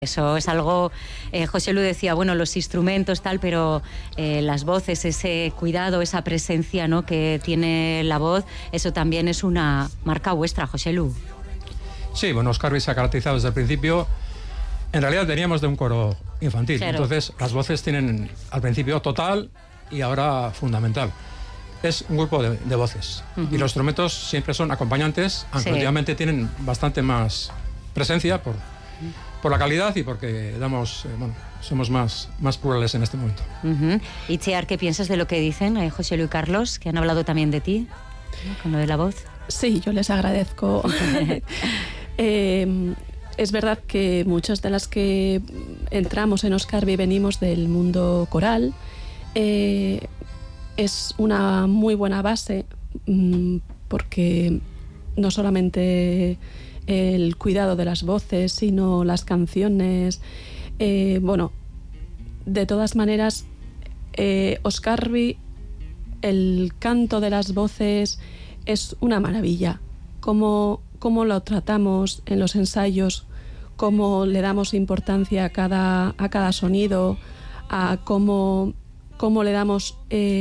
Eso es algo, José Lu decía, bueno, los instrumentos tal, pero las voces, ese cuidado, esa presencia, ¿no?, que tiene la voz, eso también es una marca vuestra, José Lu. Sí, bueno, Oscarvi se ha caracterizado desde el principio. En realidad veníamos de un coro infantil, claro. Entonces las voces tienen al principio total y ahora fundamental. Es un grupo de voces y los instrumentos siempre son acompañantes, aunque últimamente tienen bastante más presencia por la calidad y porque somos más plurales en este momento. Itziar, ¿qué piensas de lo que dicen José Lu y Carlos, que han hablado también de ti, ¿no?, con lo de la voz? Sí, yo les agradezco. Es verdad que muchas de las que entramos en Oscarvi venimos del mundo coral. Es una muy buena base porque no solamente el cuidado de las voces, sino las canciones. De todas maneras, Oscarvi, el canto de las voces es una maravilla. Cómo lo tratamos en los ensayos, cómo le damos importancia a cada sonido, a cómo le damos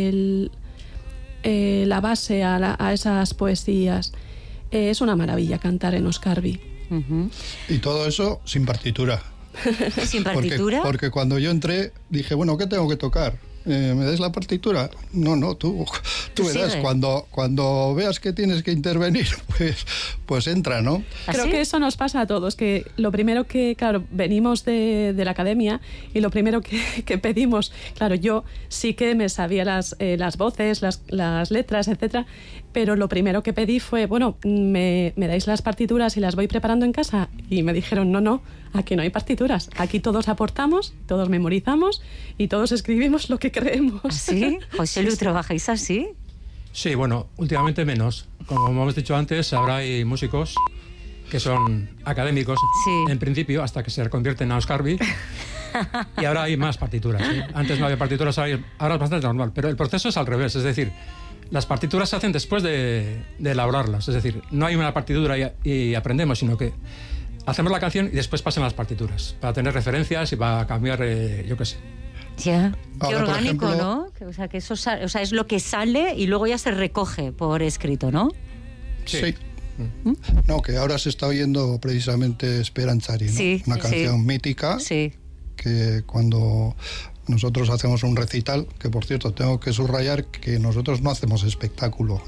la base a esas poesías. Es una maravilla cantar en Oscarvi. Y todo eso sin partitura. ¿Sin partitura? Porque cuando yo entré dije, bueno, ¿qué tengo que tocar? ¿Me das la partitura? No, tú verás. Cuando veas que tienes que intervenir, pues entra, ¿no? Creo que eso nos pasa a todos, que lo primero que, claro, venimos de la academia y lo primero que pedimos, claro, yo sí que me sabía las voces, las letras, etcétera, pero lo primero que pedí fue, bueno, ¿me dais las partituras y las voy preparando en casa? Y me dijeron, no, aquí no hay partituras, aquí todos aportamos, todos memorizamos y todos escribimos lo que creemos. ¿Sí? José Lu, ¿trabajáis así? Sí, bueno, últimamente menos. Como hemos dicho antes, ahora hay músicos que son académicos, en principio, hasta que se reconvierten a Oscarvi. Y ahora hay más partituras, ¿sí? Antes no había partituras, ahora es bastante normal. Pero el proceso es al revés, es decir, las partituras se hacen después de elaborarlas. Es decir, no hay una partitura y aprendemos, sino que hacemos la canción y después pasan las partituras, para tener referencias y para cambiar, yo qué sé. Ya, qué orgánico, ejemplo, ¿no? O sea, que eso es lo que sale y luego ya se recoge por escrito, ¿no? Sí. No, que ahora se está oyendo precisamente Sperantzari, ¿no? Sí, una canción mítica, que cuando nosotros hacemos un recital, que por cierto tengo que subrayar que nosotros no hacemos espectáculo,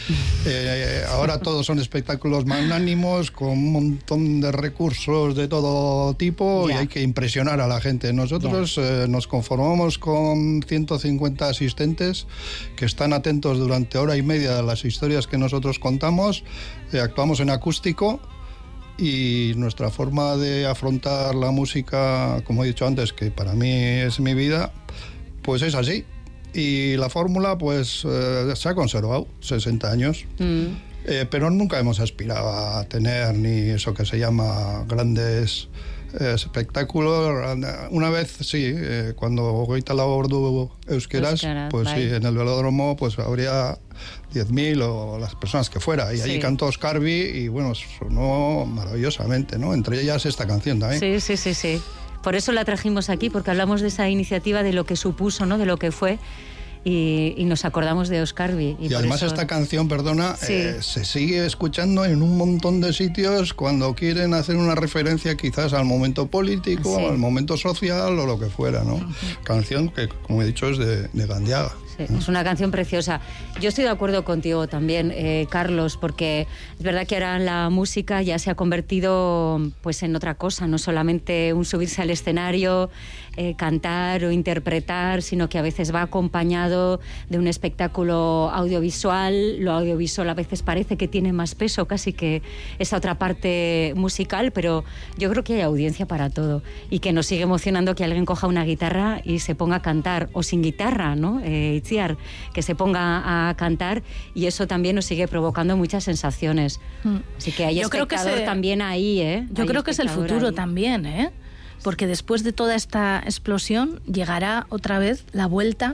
ahora todos son espectáculos magnánimos con un montón de recursos de todo tipo y hay que impresionar a la gente. Nosotros nos conformamos con 150 asistentes que están atentos durante hora y media a las historias que nosotros contamos, actuamos en acústico. Y nuestra forma de afrontar la música, como he dicho antes, que para mí es mi vida, pues es así. Y la fórmula pues se ha conservado 60 años. Pero nunca hemos aspirado a tener ni eso que se llama grandes espectáculos. Una vez cuando Goita la Ordu Euskeraz, pues sí, en el velódromo pues habría 10.000 o las personas que fuera, y allí cantó Oscarvi y bueno, sonó maravillosamente, ¿no? Entre ellas esta canción también. Sí. Por eso la trajimos aquí, porque hablamos de esa iniciativa, de lo que supuso, ¿no?, de lo que fue, y nos acordamos de Oscarvi. Y además esta canción, se sigue escuchando en un montón de sitios cuando quieren hacer una referencia quizás al momento político, al momento social o lo que fuera, ¿no? Canción que, como he dicho, es de Gandiaga. Sí, es una canción preciosa. Yo estoy de acuerdo contigo también, Carlos, porque es verdad que ahora la música ya se ha convertido pues en otra cosa, no solamente un subirse al escenario, cantar o interpretar, sino que a veces va acompañado de un espectáculo audiovisual. Lo audiovisual a veces parece que tiene más peso casi que esa otra parte musical, pero yo creo que hay audiencia para todo y que nos sigue emocionando que alguien coja una guitarra y se ponga a cantar, o sin guitarra, ¿no? Que se ponga a cantar, y eso también nos sigue provocando muchas sensaciones. Así que hay espectador también ahí, Yo creo que es el futuro también, porque después de toda esta explosión llegará otra vez la vuelta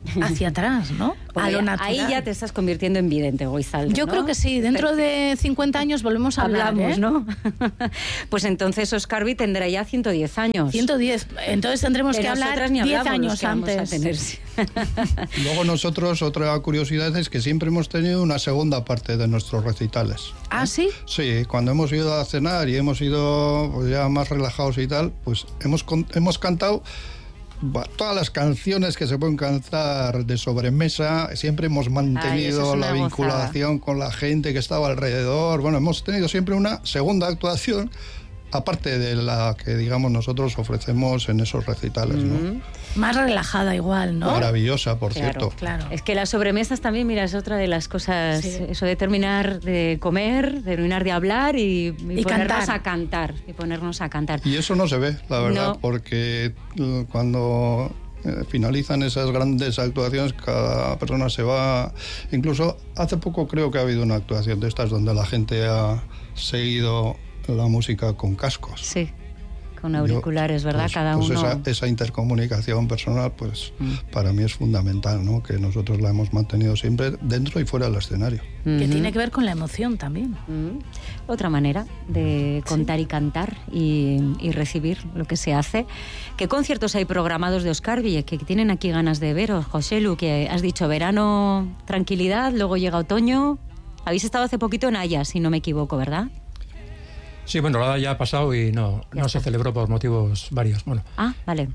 hacia atrás, ¿no? A lo natural. Ahí ya te estás convirtiendo en vidente, Goizalde, Yo creo que sí, dentro de 50 años volvemos a hablar, ¿no? Pues entonces Oscarbi tendrá ya 110 años. 110, entonces tendremos que hablar 10 años antes. Luego nosotros, otra curiosidad es que siempre hemos tenido una segunda parte de nuestros recitales. ¿Ah, sí? Sí, cuando hemos ido a cenar y hemos ido pues, ya más relajados y tal, pues hemos cantado todas las canciones que se pueden cantar de sobremesa. Siempre hemos mantenido la vinculación con la gente que estaba alrededor. Bueno, hemos tenido siempre una segunda actuación aparte de la que, digamos, nosotros ofrecemos en esos recitales, ¿no? Más relajada igual, ¿no? Maravillosa, por cierto. Claro. Es que las sobremesas también, mira, es otra de las cosas, eso de terminar de comer, de terminar de hablar y ponernos a cantar. Y ponernos a cantar. Y eso no se ve, la verdad, porque cuando finalizan esas grandes actuaciones, cada persona se va. Incluso hace poco creo que ha habido una actuación de estas donde la gente ha seguido la música con cascos. Sí, con auriculares, ¿verdad? Cada uno. Esa intercomunicación personal, pues para mí es fundamental, ¿no? Que nosotros la hemos mantenido siempre dentro y fuera del escenario. Que tiene que ver con la emoción también. Otra manera de contar y cantar y recibir lo que se hace. ¿Qué conciertos hay programados de Oscarbi que tienen aquí ganas de veros? Joselu, que has dicho verano, tranquilidad, luego llega otoño. Habéis estado hace poquito en Haya, si no me equivoco, ¿verdad? Sí, bueno, la ya ha pasado y no se celebró por motivos varios. Bueno, vale.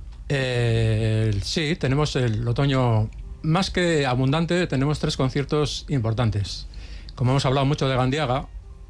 Sí, tenemos el otoño más que abundante, tenemos 3 conciertos importantes. Como hemos hablado mucho de Gandiaga,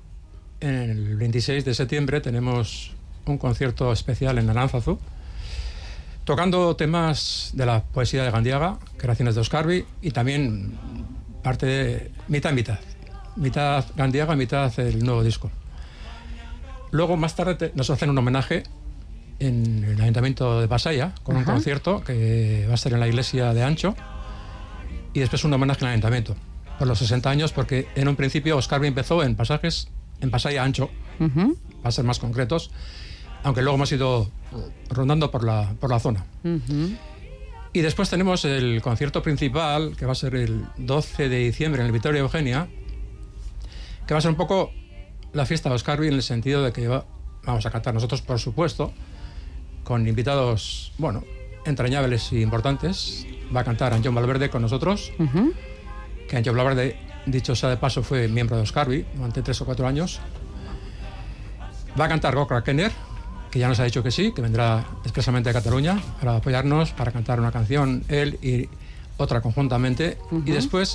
el 26 de septiembre tenemos un concierto especial en Aránzazu, tocando temas de la poesía de Gandiaga, creaciones de Oscarbi, y también parte de mitad Gandiaga, mitad el nuevo disco. Luego, más tarde, nos hacen un homenaje en el Ayuntamiento de Pasaia, con un concierto que va a ser en la iglesia de Ancho, y después un homenaje en el Ayuntamiento, por los 60 años, porque en un principio Oscarbi empezó en pasajes en Pasaia Ancho, para ser más concretos, aunque luego hemos ido rondando por la zona. Y después tenemos el concierto principal, que va a ser el 12 de diciembre en el Victoria Eugenia, que va a ser un poco la fiesta de Oscarbi en el sentido de que vamos a cantar nosotros, por supuesto, con invitados, bueno, entrañables y importantes. Va a cantar Antón Valverde con nosotros, que Antón Valverde, dicho sea de paso, fue miembro de Oscarbi durante 3 o 4 años. Va a cantar Gokra Kenner, que ya nos ha dicho que sí, que vendrá expresamente de Cataluña para apoyarnos, para cantar una canción, él y otra conjuntamente. Y después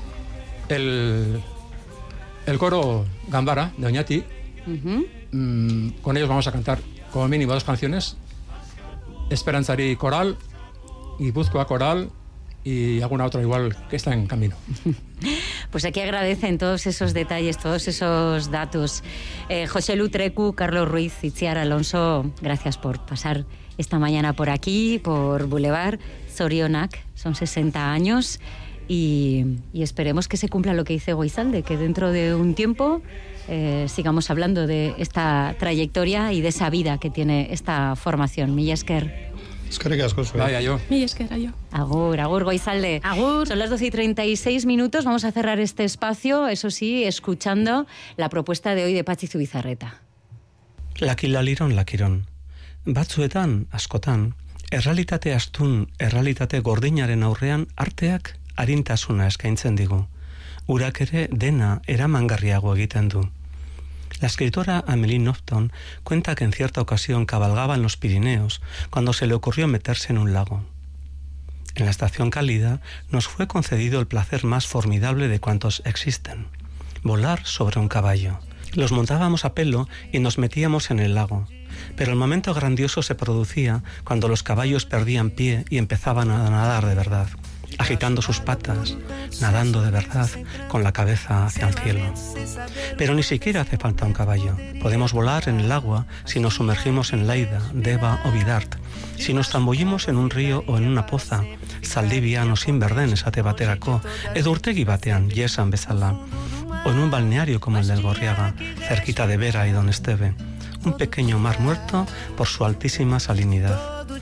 el coro Gambara de Oñati, con ellos vamos a cantar como mínimo 2 canciones, Esperanzari Coral y Buzcoa Coral y alguna otra igual que está en camino. Pues aquí agradecen todos esos detalles, todos esos datos. Joselu Trecu, Carlos Ruiz, Itziar Alonso, gracias por pasar esta mañana por aquí, por Boulevard. Zorionak, son 60 años. Y esperemos que se cumpla lo que dice Goizalde, que dentro de un tiempo sigamos hablando de esta trayectoria y de esa vida que tiene esta formación. Mila esker. Eskerrik asko. Vaya yo. Mila esker, aio. Agur, Goizalde. Agur. Son las 12:36. Vamos a cerrar este espacio, eso sí, escuchando la propuesta de hoy de Patxi Zubizarreta. Lakiron. Batzuetan, askotan, errealitate astun, errealitate gordinaren aurrean arteak arintasuna eskaintzen digu. Urak ere dena eramangarriago egiten du. La escritora Amélie Nothomb cuenta que en cierta ocasión cabalgaba en los Pirineos cuando se le ocurrió meterse en un lago. En la estación cálida nos fue concedido el placer más formidable de cuantos existen: volar sobre un caballo. Los montábamos a pelo y nos metíamos en el lago, pero el momento grandioso se producía cuando los caballos perdían pie y empezaban a nadar de verdad, agitando sus patas, nadando de verdad, con la cabeza hacia el cielo. Pero ni siquiera hace falta un caballo. Podemos volar en el agua si nos sumergimos en Leida, Deva o Bidart, si nos zambullimos en un río o en una poza, Zaldibian o Sinberden esate baterako, edo urtegi batean, Yesan bezala, o en un balneario como el del Gorriaga, cerquita de Vera y Don Esteve, un pequeño mar muerto por su altísima salinidad.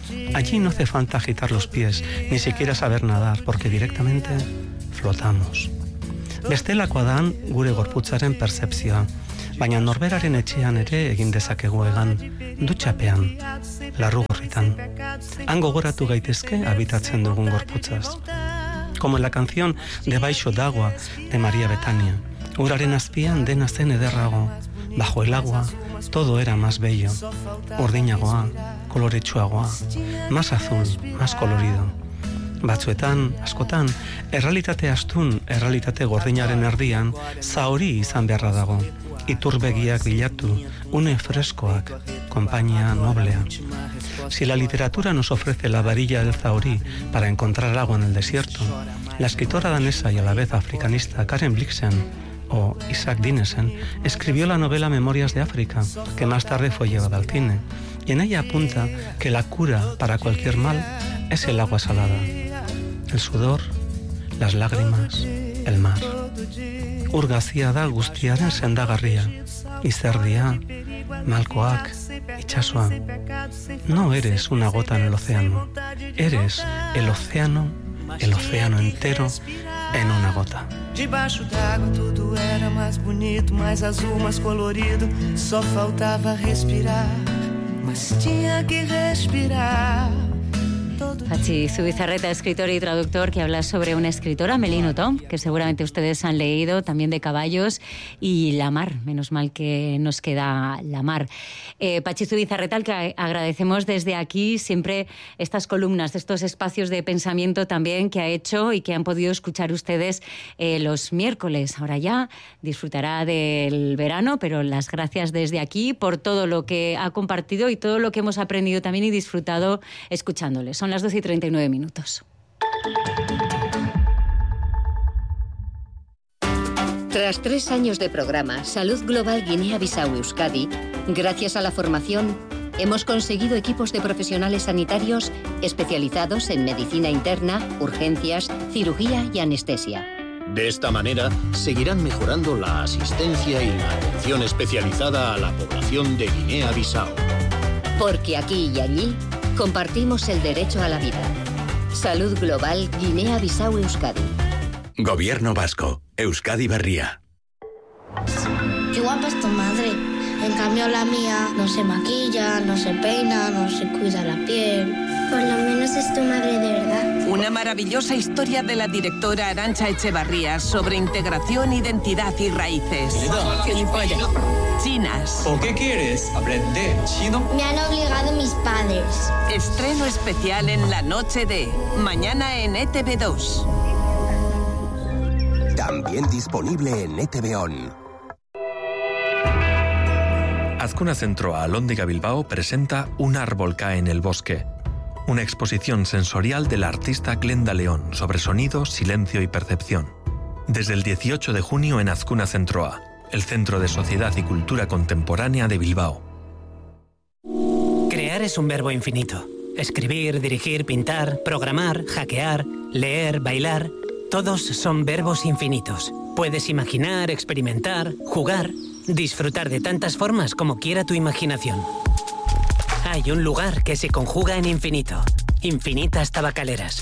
Allí no hace falta agitar los pies, ni siquiera saber nadar, porque directamente flotamos. Bestelakoa da gure gorputzaren pertzepzioa, baina norberaren etxean ere egin dezakegu egan, dutxapean, larrugorritan. Han gogoratu gaitezke habitatzen dugun gorputzaz. Como en la canción Debaixo d'agua de María Betania. Uraren azpian dena zen ederrago. Bajo el agua todo era más bello. Urdinagoa, koloretsuagoa, más azul, más colorido. Batzuetan, askotan, errealitate astun, errealitate gordinaren erdian, zauri izan beharra dago. Iturbegiak bilatu, une freskoak, compañía noblea. Si la literatura nos ofrece la varilla del zahorí para encontrar agua en el desierto, la escritora danesa y a la vez africanista Karen Blixen o Isaac Dinesen escribió la novela Memorias de África, que más tarde fue llevada al cine, y en ella apunta que la cura para cualquier mal es el agua salada, el sudor, las lágrimas, el mar. Urgazia da guztiaren sendagarria, izerdia, malkoak, itxasoa. No eres una gota en el océano, eres el océano entero en una gota. Debaixo d'água tudo era mais bonito, mais azul, mais colorido. Só faltava respirar, mas tinha que respirar. Patxi Zubizarreta, escritor y traductor, que habla sobre una escritora, Melino Tom, que seguramente ustedes han leído, también de caballos, y la mar, menos mal que nos queda la mar. Patxi Zubizarreta, al que agradecemos desde aquí siempre estas columnas, estos espacios de pensamiento también que ha hecho y que han podido escuchar ustedes los miércoles. Ahora ya disfrutará del verano, pero las gracias desde aquí por todo lo que ha compartido y todo lo que hemos aprendido también y disfrutado escuchándoles. Son las 12:39. Tras 3 años de programa, Salud Global Guinea-Bissau Euskadi, gracias a la formación, hemos conseguido equipos de profesionales sanitarios especializados en medicina interna, urgencias, cirugía y anestesia. De esta manera, seguirán mejorando la asistencia y la atención especializada a la población de Guinea-Bissau. Porque aquí y allí compartimos el derecho a la vida. Salud Global Guinea-Bissau Euskadi. Gobierno Vasco. Euskadi Berria. Qué guapa es tu madre. En cambio la mía no se maquilla, no se peina, no se cuida la piel. Por lo menos es tu madre de verdad. Una maravillosa historia de la directora Arantxa Echevarría sobre integración, identidad y raíces. Chinas. ¿O qué quieres? ¿Aprender chino? Me han obligado mis padres. Estreno especial en la noche de mañana en ETV2. También disponible en ETV On. Azkuna Zentroa Alhóndiga Bilbao presenta Un árbol cae en el bosque, una exposición sensorial de la artista Glenda León sobre sonido, silencio y percepción. Desde el 18 de junio en Azkuna Zentroa, el Centro de Sociedad y Cultura Contemporánea de Bilbao. Crear es un verbo infinito. Escribir, dirigir, pintar, programar, hackear, leer, bailar... Todos son verbos infinitos. Puedes imaginar, experimentar, jugar, disfrutar de tantas formas como quiera tu imaginación. Hay un lugar que se conjuga en infinito. Infinitas Tabacaleras.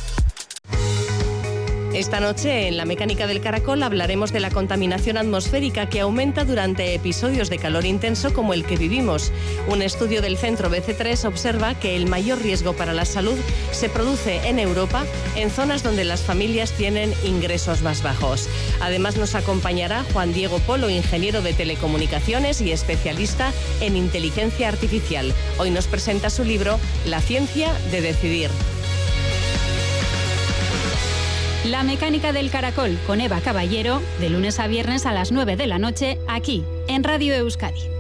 Esta noche, en La Mecánica del Caracol, hablaremos de la contaminación atmosférica que aumenta durante episodios de calor intenso como el que vivimos. Un estudio del Centro BC3 observa que el mayor riesgo para la salud se produce en Europa, en zonas donde las familias tienen ingresos más bajos. Además, nos acompañará Juan Diego Polo, ingeniero de telecomunicaciones y especialista en inteligencia artificial. Hoy nos presenta su libro La ciencia de decidir. La Mecánica del Caracol con Eva Caballero, de lunes a viernes a las 9 de la noche, aquí, en Radio Euskadi.